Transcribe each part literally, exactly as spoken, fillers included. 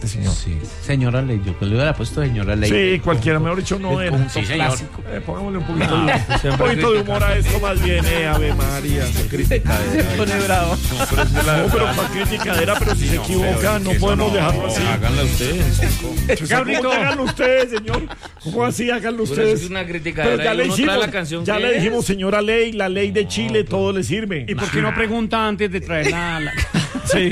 este señor. Sí. Señora Ley, yo le hubiera puesto señora Ley. Sí, cualquiera, mejor dicho, no era. Sí, señor. Eh, pongámosle un poquito, no, de, un poquito de humor a esto más bien, eh, Ave María. Se criticadera. Se pone bravo. No, pero, es la, no, pero para criticadera, pero si sí, se no, equivoca, no podemos no, dejarlo así. Háganlo ustedes. Gabrielito, háganlo ustedes, señor. ¿Cómo así? Háganlo ustedes. Es una criticadera. Pero ya le dijimos, la canción ya le dijimos, señora Ley, la ley de Chile, no, todo le sirve. ¿Y por qué no pregunta antes de traer la... la... Sí.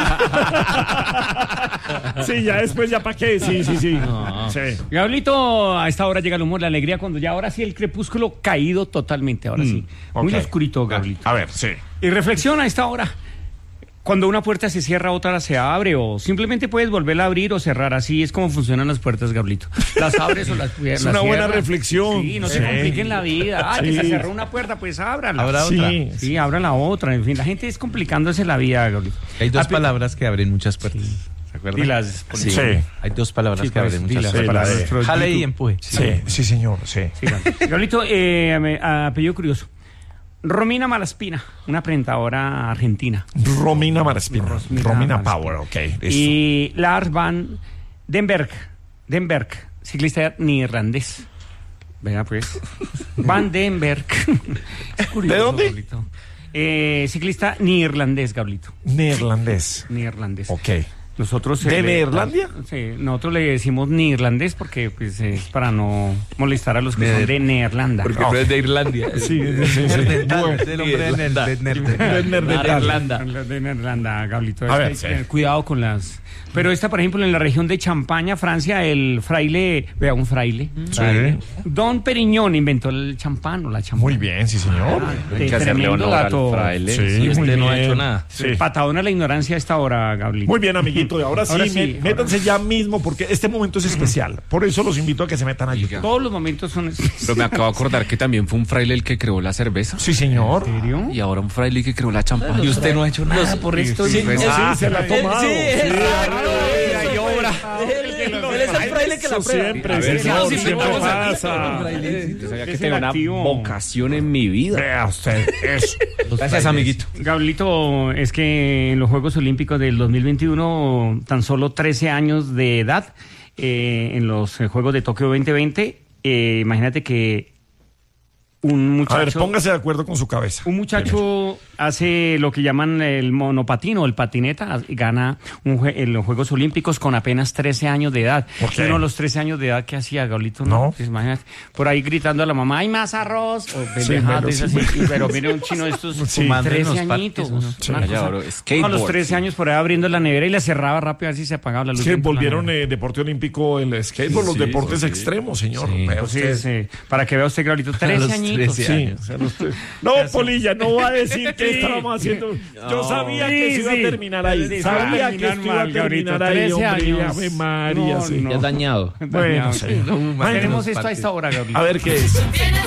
Sí, ya después, ¿ya para qué? Sí, sí, sí. No. Sí. Gablito, a esta hora llega el humor, la alegría, cuando ya ahora sí el crepúsculo caído totalmente, ahora sí. Mm, Muy okay. oscurito, Gablito. A ver, sí. Y reflexiona a esta hora. Cuando una puerta se cierra, otra se abre, o simplemente puedes volverla a abrir o cerrar. Así es como funcionan las puertas, Gablito. Las abres o las cierras. Es una buena reflexión. Sí, no sí. se compliquen la vida. Ah, sí. que se cerró una puerta, pues ábrala. Abra sí. otra. Sí, abra la otra. En fin, la gente es complicándose la vida, Gablito. Hay dos Ape- palabras que abren muchas puertas. Sí. ¿Se acuerdan? Y las... Sí. sí. Hay dos palabras sí, que pues, abren muchas sí, puertas. Sí, Jale y empuje. Sí, sí, sí señor, sí. sí Gablito, eh, apellido curioso. Romina Malaspina, una presentadora argentina. Romina Malaspina. Romina, Romina Power, ok. Listo. Y Lars van Denberg, Denberg, ciclista neerlandés. Vea pues. Van Denberg. Curioso, ¿de dónde? Gablito. Eh, ciclista neerlandés, Gablito. Neerlandés. Neerlandés. Ok. Nosotros ¿De eh, Neerlandia? Sí, nosotros le decimos neerlandés porque pues, es para no molestar a los que son de Neerlanda. Porque no es de Irlandia. Sí, sí, sí. Es el hombre de Neerlanda. De Neerlanda, Gablito. A ver, hay sí. que tener cuidado con las... Pero esta, por ejemplo, en la región de Champaña, Francia, el fraile... Vea, un fraile. Sí. Don Periñón inventó el champán o la champán. Muy bien, sí, señor. Ah, Hay que hacerle honor dato. al fraile. Sí, y muy este no ha bien. hecho nada. Sí. Patadona la ignorancia a esta hora, Gablito. Muy bien, amiguito. Y ahora sí, Ahora sí, mé- métanse ahora. ya mismo porque este momento es especial. Por eso los invito a que se metan a YouTube. Todos los momentos son... Pero me acabo de acordar que también fue un fraile el que creó la cerveza. Sí, señor. ¿En serio? Y ahora un fraile que creó la champán. Y usted no ha hecho nada. Por esto... Sí, pues, sí, ah, se la ha tomado. sí, Sí, exacto. hay obra. Él es el fraile que la Eso prueba. siempre, A ver, señor, no, sí, siempre vamos a- pasa. Yo sabía que Es tenía el una activo. vocación en mi vida. Vea usted, eso. Gracias, amiguito. Gablito, es que en los Juegos Olímpicos del dos mil veintiuno, tan solo trece años de edad, eh, en los eh, Juegos de Tokio veinte veinte, eh, imagínate que un muchacho... A ver, póngase de acuerdo con su cabeza. Un muchacho hace lo que llaman el monopatín o el patineta y gana un jue- en los Juegos Olímpicos con apenas trece años de edad. ¿Por qué? Uno a los trece años de edad, ¿qué hacía, Gablito? No. Pues imagínate, por ahí gritando a la mamá, ¡hay más arroz! O pendejadas pero de esas sí. así. Y- Pero mire un chino de estos Sí. Fumando en trece los añitos. parques, ¿no? Sí. Una Allá, cosa- bro, a skateboard, los trece sí. años por ahí abriendo la nevera y la cerraba rápido a ver si se apagaba la luz. Es que dentro de la volvieron nevera. eh, deporte olímpico el skateboard, los Sí, deportes sí. extremos, señor. Sí. Vea Entonces, usted. eh, para que vea usted, Gablito, trece los añitos. trece Sí, años. o sea, los tres- No, Polilla, no va a decir que Sí. estábamos haciendo. Yo No. sabía Sí, que esto iba a sí. terminar ahí. Sí, Sabía sí, que esto iba a mal, Gabrito, terminar ahí, trece hombre. años. Ave María, No, sí. no. Ya dañado. Bueno, sí. Tenemos los esto a parques. esta hora, Gablito. A ver qué es. Si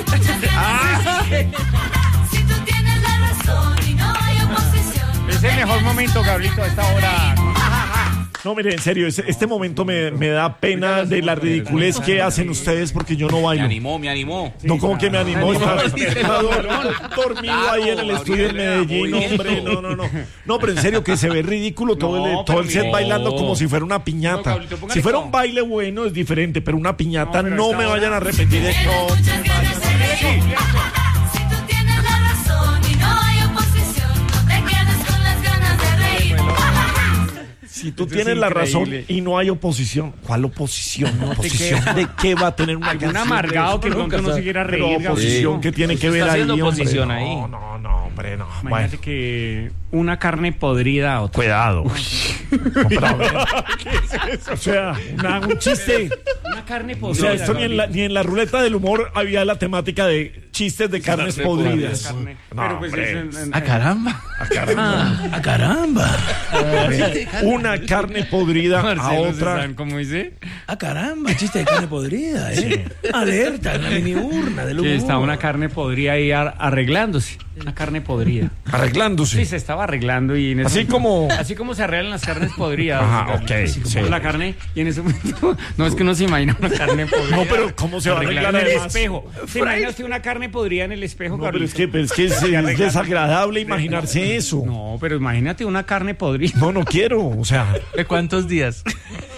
tú tienes la razón y no hay oposición. Es el mejor momento, Gablito, a esta hora. No, mire, en serio, ese- este momento me, me da pena de la ridiculez que hacen ustedes porque yo no Me bailo. animó, me animó. No, como que me animó. Está, sí, está dor- dormido ahí en el estudio en Medellín, hombre. No, no, no. No, pero en serio, que se ve ridículo todo el, No, todo el pero set no. bailando como si fuera una No, piñata. Gablito, póngale Si fuera con- un baile bueno es diferente, pero una piñata No, pero no esta me hora- vayan a repetir esto. Muchas ganas de reír. Si tú tienes la razón y no hay oposición, no te quedes con las ganas de reír. Si tú Esto tienes es la razón increíble. y no hay oposición, ¿cuál oposición? te ¿Oposición quedas- de qué va a tener una Algún canción de amargado eso? que Nunca pronto no sabe. se quiera Pero reír, oposición Gablito. que tiene que Usted ver está ahí, haciendo hombre. oposición No, ahí. no, no, hombre, no. Imagínate Bueno, que una carne podrida a otra. cuidado. No, pero a ver, ¿qué es eso? O sea, una- un chiste. Una carne O podrida. sea, esto ni en, la, Gablito. ni en la ruleta del humor había la temática de chistes de carnes Carne podrida. podridas. Carne. No, Pero pues hombre. es en- en- ¡A caramba! Ah, caramba. ¡A caramba! Una carne podrida a Marcelo, ¿se otra. saben cómo dice? ¡A caramba! Chiste de carne podrida, ¿eh? Alerta, una mini urna del humor. Que está una carne podrida ahí ar- arreglándose. Una carne podrida. Arreglándose. Sí, se estaba arreglando y en ese Así momento- como- así como se arreglan las carnes podridas. Ajá, Gablito, ok, así como sí. la carne y en ese momento no es que uno se imagina una carne podrida. No, pero ¿cómo se va a arreglar en el además? espejo? ¿Se imagina usted una carne podrida en el espejo, No, pero Gablito? es que, pero es, que es, es desagradable imaginarse eso. No, pero imagínate una carne podrida. No, no quiero. O sea, ¿De cuántos días?